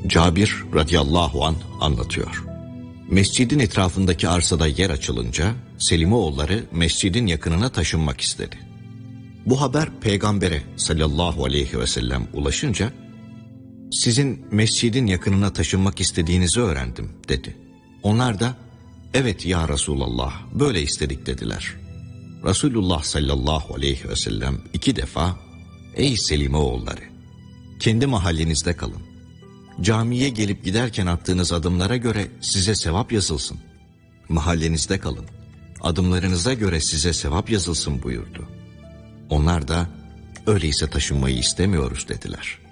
Cabir radıyallahu anh anlatıyor. Mescidin etrafındaki arsada yer açılınca Selimoğulları mescidin yakınına taşınmak istedi. Bu haber peygambere sallallahu aleyhi ve sellem ulaşınca sizin mescidin yakınına taşınmak istediğinizi öğrendim dedi. Onlar da evet ya Resulallah böyle istedik dediler. Resulullah sallallahu aleyhi ve sellem 2 defa ey Selimoğulları kendi mahallenizde kalın. Camiye gelip giderken attığınız adımlara göre size sevap yazılsın. Mahallenizde kalın. Adımlarınıza göre size sevap yazılsın buyurdu. Onlar da öyleyse taşınmayı istemiyoruz dediler.